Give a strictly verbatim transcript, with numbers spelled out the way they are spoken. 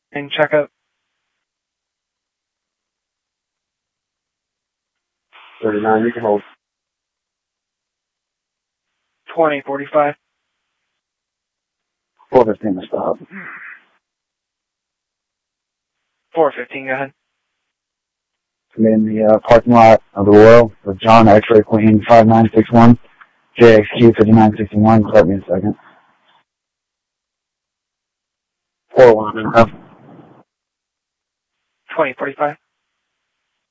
And checkup. thirty-nine, you can hold. twenty forty-five. four fifteen to stop. four fifteen, go ahead. I'm in the uh, parking lot of the Royal with John X-Ray Queen five nine six one, J X Q fifty-nine sixty-one. Let me a second. four one and a half. twenty forty-five.